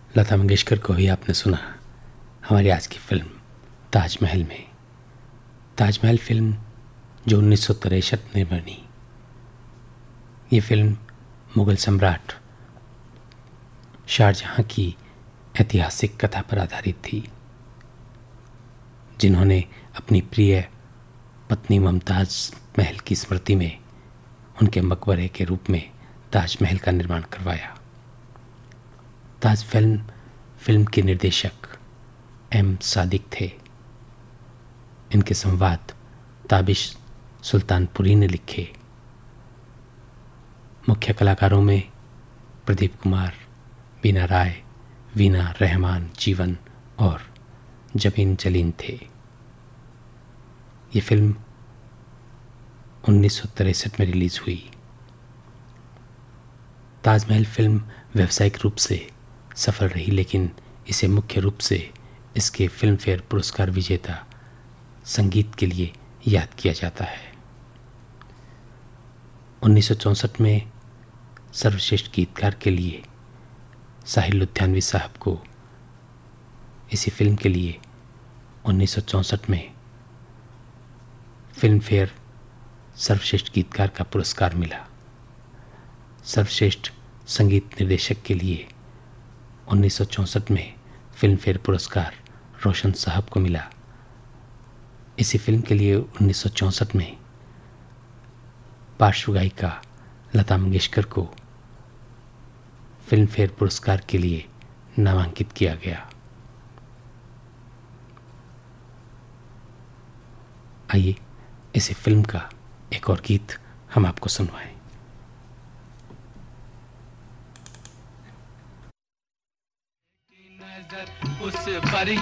लता मंगेशकर को ही आपने सुना हमारी आज की फिल्म ताजमहल में। ताजमहल फिल्म जो 1963 में बनी, ये फिल्म मुग़ल सम्राट शाहजहां की ऐतिहासिक कथा पर आधारित थी, जिन्होंने अपनी प्रिय पत्नी मुमताज़ महल की स्मृति में उनके मकबरे के रूप में ताजमहल का निर्माण करवाया। ताज फिल्म के निर्देशक एम सादिक थे। इनके संवाद ताबिश सुल्तानपुरी ने लिखे। मुख्य कलाकारों में प्रदीप कुमार, बीना राय, वीना रहमान, जीवन और जबीन जलीन थे। ये फिल्म 1963 में रिलीज हुई। ताजमहल फिल्म व्यावसायिक रूप से सफल रही, लेकिन इसे मुख्य रूप से इसके फिल्म फेयर पुरस्कार विजेता संगीत के लिए याद किया जाता है। 1964 में सर्वश्रेष्ठ गीतकार के लिए साहिल लुधियानवी साहब को इसी फिल्म के लिए 1964 में फिल्म फेयर सर्वश्रेष्ठ गीतकार का पुरस्कार मिला। सर्वश्रेष्ठ संगीत निर्देशक के लिए 1964 में फिल्म फेयर पुरस्कार रोशन साहब को मिला। इसी फिल्म के लिए 1964 में पार्श्व गायिका लता मंगेशकर को फिल्म फेयर पुरस्कार के लिए नामांकित किया गया। आइए इसी फिल्म का एक और गीत हम आपको सुनवाएं। उस पर